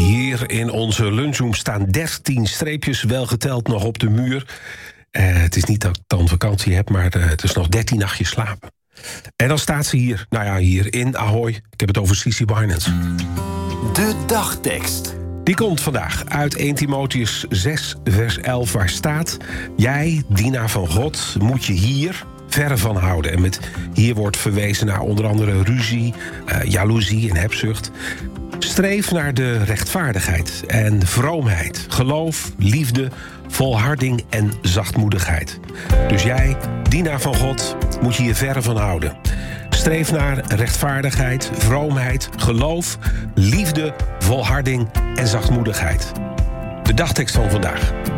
Hier in onze lunchroom staan 13 streepjes, wel geteld nog op de muur. Het is niet dat ik dan vakantie heb, maar het is nog 13 nachtjes slapen. En dan staat ze hier, hier in Ahoy. Ik heb het over Cici Winans. De dagtekst. Die komt vandaag uit 1 Timotheus 6, vers 11, waar staat: jij, dienaar van God, moet je hier verre van houden. En met hier wordt verwezen naar onder andere ruzie, jaloezie en hebzucht. Streef naar de rechtvaardigheid en vroomheid, geloof, liefde, volharding en zachtmoedigheid. Dus jij, dienaar van God, moet je hier verre van houden. Streef naar rechtvaardigheid, vroomheid, geloof, liefde, volharding en zachtmoedigheid. De dagtekst van vandaag.